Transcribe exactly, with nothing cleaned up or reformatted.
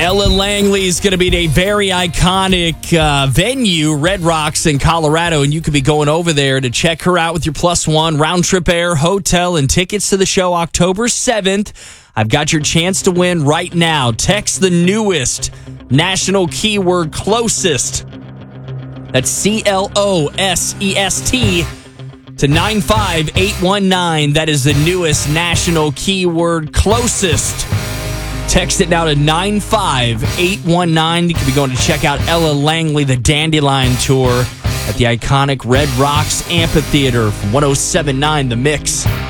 Ella Langley is going to be at a very iconic uh, venue, Red Rocks in Colorado, and you could be going over there to check her out with your plus one round trip air, hotel, and tickets to the show October seventh. I've got your chance to win right now. Text the newest national keyword closest. That's C L O S E S T to nine five eight one nine. That is the newest national keyword closest. Text it now to nine five eight one nine. You could be going to check out Ella Langley, the Dandelion Tour at the iconic Red Rocks Amphitheater from one oh seven point nine The Mix.